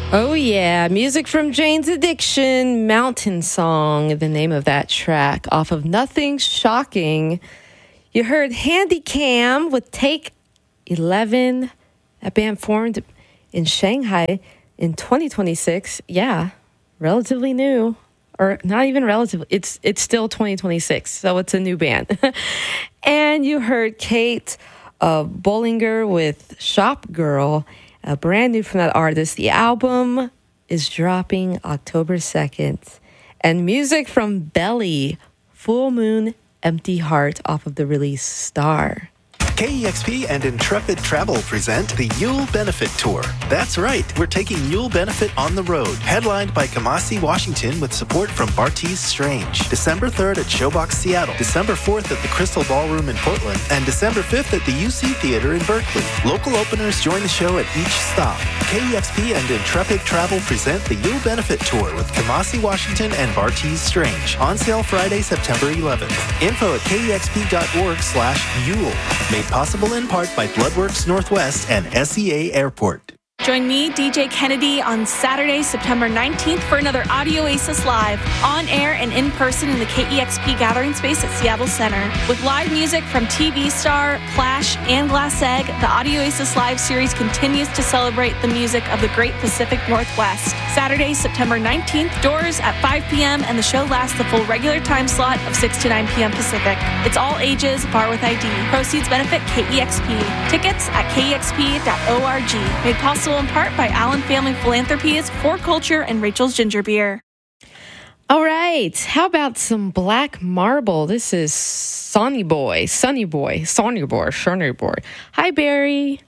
Oh, yeah. Music from Jane's Addiction, Mountain Song, the name of that track, off of Nothing Shocking. You heard Handy Cam with Take 11. That band formed in Shanghai in 2026. Yeah, relatively new. Or not even relatively. It's still 2026, so it's a new band. And you heard Kate Bollinger with Shop Girl. Brand new from that artist. The album is dropping October 2nd. And music from Belly, Full Moon, Empty Heart, off of the release Star. KEXP and Intrepid Travel present the Yule Benefit Tour. That's right, we're taking Yule Benefit on the road, headlined by Kamasi, Washington, with support from Bartees Strange. December 3rd at Showbox Seattle, December 4th at the Crystal Ballroom in Portland, and December 5th at the UC Theater in Berkeley. Local openers join the show at each stop. KEXP and Intrepid Travel present the Yule Benefit Tour with Kamasi, Washington, and Bartees Strange. On sale Friday, September 11th. Info at kexp.org/Yule. Made possible in part by Bloodworks Northwest and SEA Airport. Join me, DJ Kennedy, on Saturday, September 19th for another Audio Oasis Live, on air and in person in the KEXP Gathering Space at Seattle Center. With live music from TV Star, Clash, and Glass Egg, the Audio Oasis Live series continues to celebrate the music of the Great Pacific Northwest. Saturday, September 19th, doors at 5 p.m., and the show lasts the full regular time slot of 6 to 9 p.m. Pacific. It's all ages, bar with ID. Proceeds benefit KEXP. Tickets at kexp.org. Made possible in part by Allen Family Philanthropies, For Culture, and Rachel's Ginger Beer. All right. How about some Black Marble? This is Sonny Boy. Hi, Barry.